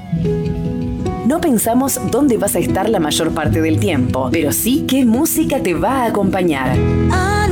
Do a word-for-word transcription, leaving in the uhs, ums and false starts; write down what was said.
No pensamos dónde vas a estar la mayor parte del tiempo, pero sí qué música te va a acompañar.